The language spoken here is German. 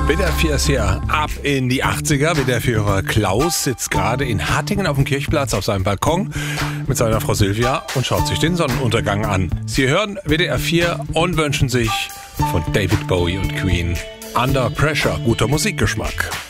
WDR 4 ist hier ab in die 80er. WDR 4-Hörer Klaus sitzt gerade in Hattingen auf dem Kirchplatz auf seinem Balkon mit seiner Frau Silvia und schaut sich den Sonnenuntergang an. Sie hören WDR 4 und wünschen sich von David Bowie und Queen Under Pressure guter Musikgeschmack.